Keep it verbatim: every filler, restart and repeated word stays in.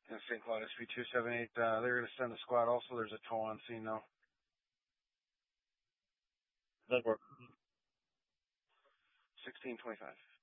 in Saint Cloud S P two seventy-eight. Uh, they're going to send a squad also. There's a tow on scene now. That work. sixteen twenty-five.